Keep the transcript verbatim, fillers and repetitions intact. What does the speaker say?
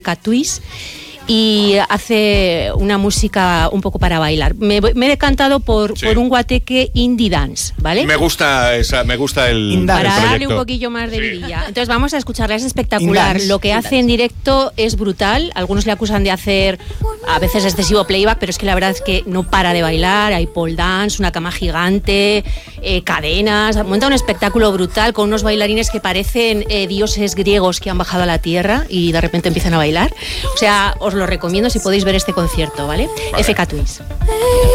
Twist y hace una música un poco para bailar. Me, me he decantado por, sí. por un guateque indie dance, ¿vale? Me gusta esa, me gusta el Para el darle proyecto. un poquillo más de Sí. vidilla. Entonces vamos a escucharla, es espectacular. Lo que hace en directo es brutal. Algunos le acusan de hacer a veces excesivo playback, pero es que la verdad es que no para de bailar. Hay pole dance, una cama gigante, eh, cadenas. Monta un espectáculo brutal con unos bailarines que parecen eh, dioses griegos que han bajado a la tierra y de repente empiezan a bailar. O sea, os lo recomiendo si podéis ver este concierto, ¿vale? Vale. F K Twist.